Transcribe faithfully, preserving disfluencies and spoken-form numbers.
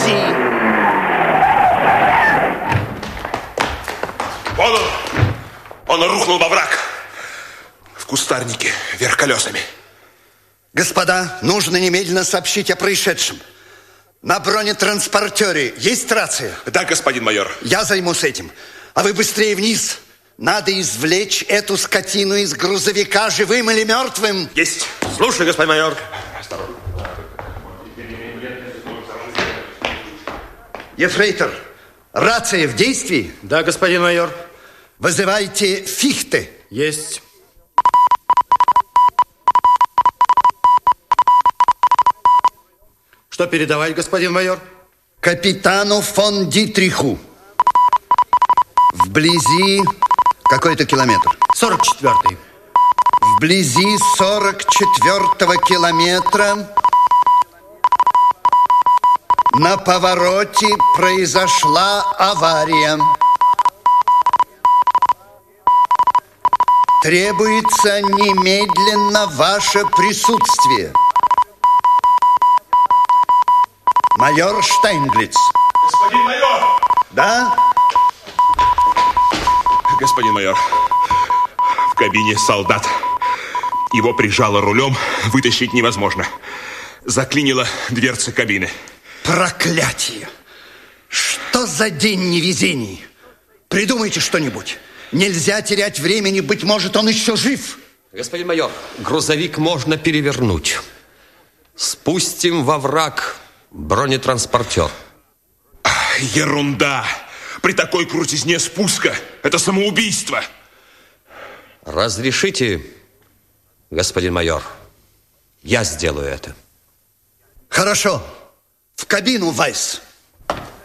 вблизи. Вон он! Он рухнул во враг. В кустарнике, вверх колесами. Господа, нужно немедленно сообщить о происшедшем. На бронетранспортере есть рация? Да, господин майор. Я займусь этим. А вы быстрее вниз. Надо извлечь эту скотину из грузовика живым или мертвым. Есть. Слушай, господин майор. Ефрейтор, рация в действии? Да, господин майор. Вызывайте Фихте. Есть. Что передавать, господин майор? Капитану фон Дитриху. Вблизи какой-то километр. сорок четвёртый. Вблизи сорок четвёртого километра на повороте произошла авария. Требуется немедленно ваше присутствие. Майор Штайнглиц. Господин майор! Да? Господин майор, в кабине солдат. Его прижало рулем, вытащить невозможно. Заклинило дверцы кабины. Проклятие! Что за день невезений? Придумайте что-нибудь. Нельзя терять времени, быть может, он еще жив. Господин майор, грузовик можно перевернуть. Спустим во враг бронетранспортер. Ерунда! При такой крутизне спуска это самоубийство. Разрешите, господин майор, я сделаю это. Хорошо. В кабину, Вайс.